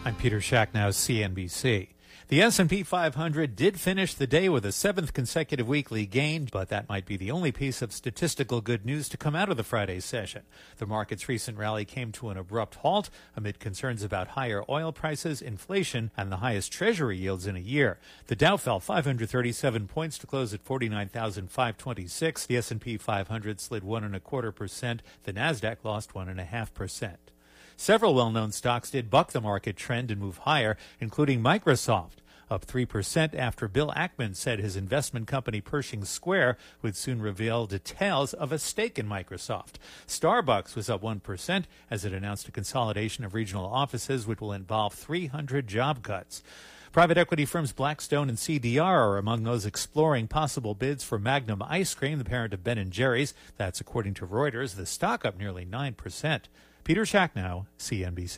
I'm Peter Schacknow, CNBC. The S&P 500 did finish the day with a seventh consecutive weekly gain, but that might be the only piece of statistical good news to come out of the Friday session. The market's recent rally came to an abrupt halt amid concerns about higher oil prices, inflation, and the highest Treasury yields in a year. The Dow fell 537 points to close at 49,526. The S&P 500 slid 1.25%. The Nasdaq lost 1.5%. Several well-known stocks did buck the market trend and move higher, including Microsoft, up 3% after Bill Ackman said his investment company Pershing Square would soon reveal details of a stake in Microsoft. Starbucks was up 1% as it announced a consolidation of regional offices, which will involve 300 job cuts. Private equity firms Blackstone and CDR are among those exploring possible bids for Magnum Ice Cream, the parent of Ben & Jerry's. That's according to Reuters. The stock up nearly 9%. Peter Schacknow, CNBC.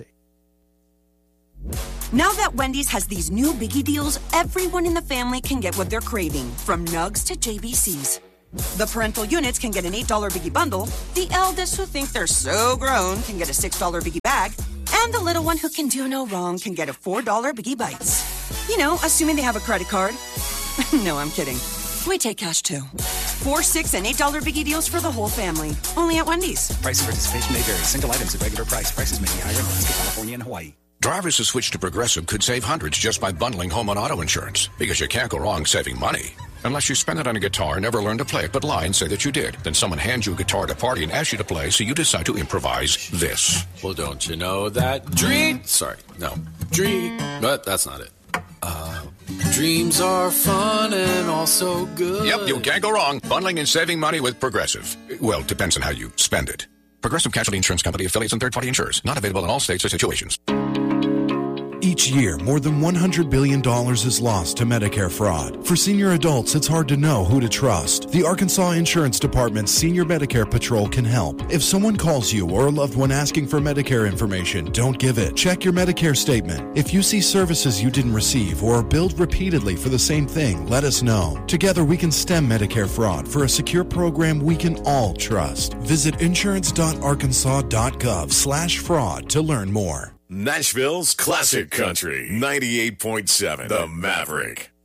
Now that Wendy's has these new biggie deals, everyone in the family can get what they're craving, from nugs to JBCs. The parental units can get an $8 biggie bundle, the eldest who think they're so grown can get a $6 biggie bag, and the little one who can do no wrong can get a $4 biggie bites. You know, assuming they have a credit card. No, I'm kidding. We take cash too. $4, $6, and $8 biggie deals for the whole family. Only at Wendy's. Price and participation may vary. Single items at regular price. Prices may be higher in Alaska, California, and Hawaii. Drivers who switch to Progressive could save hundreds just by bundling home and auto insurance. Because you can't go wrong saving money. Unless you spend it on a guitar, never learn to play it, but lie and say that you did. Then someone hands you a guitar at a party and asks you to play, so you decide to improvise this. Well, don't you know that but that's not it. Dreams are fun and also good. Yep, you can't go wrong. Bundling and saving money with Progressive. Well, depends on how you spend it. Progressive Casualty Insurance Company, affiliates, and third-party insurers. Not available in all states or situations. Each year, more than $100 billion is lost to Medicare fraud. For senior adults, it's hard to know who to trust. The Arkansas Insurance Department's Senior Medicare Patrol can help. If someone calls you or a loved one asking for Medicare information, don't give it. Check your Medicare statement. If you see services you didn't receive or are billed repeatedly for the same thing, let us know. Together, we can stem Medicare fraud for a secure program we can all trust. Visit insurance.arkansas.gov/fraud to learn more. Nashville's Classic Country, 98.7, The Maverick.